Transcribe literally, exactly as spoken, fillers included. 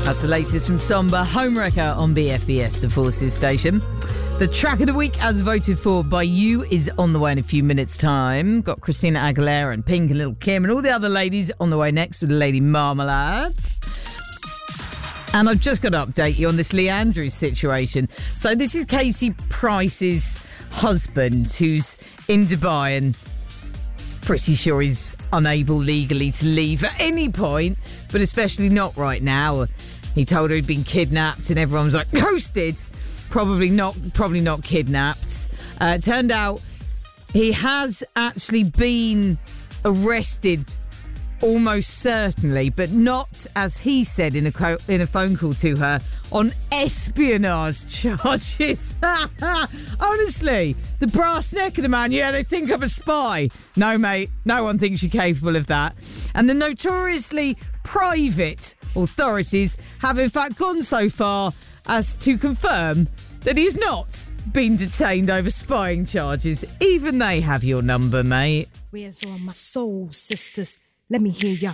That's the latest from Somber, Homewrecker on B F B S, the Forces station. The track of the week, as voted for by you, is on the way in a few minutes' time. Got Christina Aguilera and Pink and Little Kim and all the other ladies on the way next with Lady Marmalade. And I've just got to update you on this Lee Andrews situation. So this is Casey Price's husband, who's in Dubai and pretty sure he's unable legally to leave at any point, but especially not right now. He told her he'd been kidnapped and everyone was like, ghosted. Probably not, probably not kidnapped. Uh, it turned out he has actually been arrested, almost certainly, but not, as he said in a co- in a phone call to her, on espionage charges. Honestly, the brass neck of the man, yeah, they think I'm a spy. No, mate, no one thinks you're capable of that. And the notoriously private authorities have in fact gone so far as to confirm that he's not been detained over spying charges. Even they have your number, mate. Where's all my soul sisters? Let me hear ya.